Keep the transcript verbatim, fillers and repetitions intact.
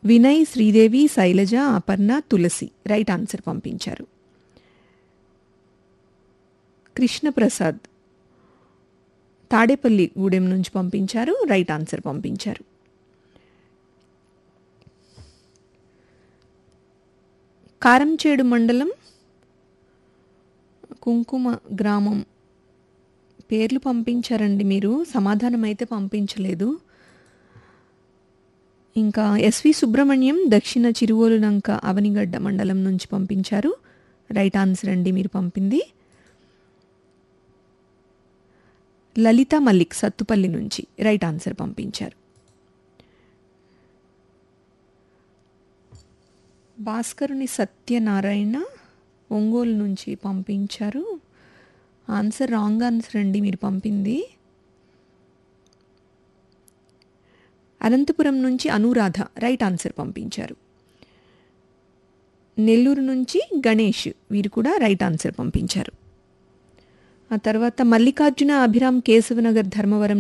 వినయ్, శ్రీదేవి, శైలజ, అపర్ణ, తులసి right answer పంపించారు. కృష్ణప్రసాద్ తాడేపల్లి గూడెం నుంచి పంపించారు, రైట్ ఆన్సర్ పంపించారు. కారంచేడు మండలం కుంకుమ గ్రామం పేర్లు పంపించారండి మీరు, సమాధానం అయితే పంపించలేదు. ఇంకా ఎస్వి సుబ్రహ్మణ్యం దక్షిణ చిరువోలులంక అవనిగడ్డ మండలం నుంచి పంపించారు, రైట్ ఆన్సర్ అండి మీరు పంపింది. లలిత మల్లిక్ సత్తుపల్లి నుంచి రైట్ ఆన్సర్ పంపించారు. భాస్కరుని సత్యనారాయణ ఒంగోలు నుంచి పంపించారు, ఆన్సర్ రాంగ్ ఆన్సర్ అండి మీరు పంపింది. అనంతపురం నుంచి అనురాధ రైట్ ఆన్సర్ పంపించారు. నెల్లూరు నుంచి గణేష్ వీరు కూడా రైట్ ఆన్సర్ పంపించారు. ఆ తర్వాత మల్లికార్జున అభిరామ్ కేశవనగర్ ధర్మవరం